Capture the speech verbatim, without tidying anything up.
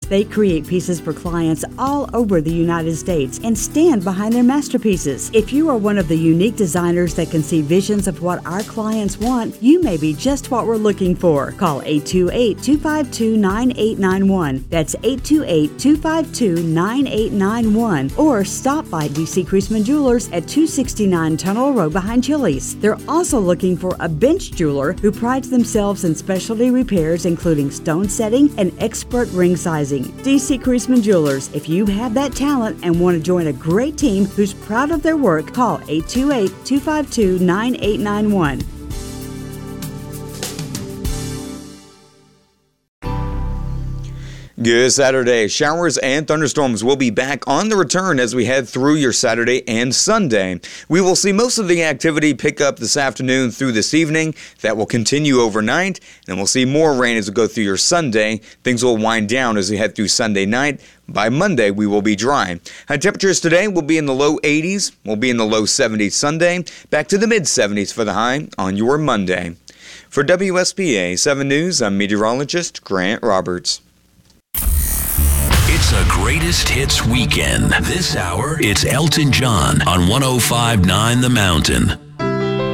They create pieces for clients all over the United States and stand behind their masterpieces. If you are one of the unique designers that can see visions of what our clients want, you may be just what we're looking for. Call eight two eight, two five two, nine eight nine one. That's eight two eight, two five two, nine eight nine one. Or stop by D C Creasman Jewelers at two sixty-nine Tunnel Road behind Chili's. They're also looking for a bench jeweler who prides themselves in specialty repairs, including stone setting and expert ring sizing. D C Creasman Jewelers. If you have that talent and want to join a great team who's proud of their work, call eight two eight, two five two, nine eight nine one. Good Saturday. Showers and thunderstorms will be back on the return as we head through your Saturday and Sunday. We will see most of the activity pick up this afternoon through this evening. That will continue overnight, and we'll see more rain as we go through your Sunday. Things will wind down as we head through Sunday night. By Monday, we will be dry. High temperatures today will be in the low eighties. We'll be in the low seventies Sunday. Back to the mid seventies for the high on your Monday. For W S B A seven News, I'm meteorologist Grant Roberts. It's a greatest hits weekend. This hour, it's Elton John on one oh five point nine The Mountain.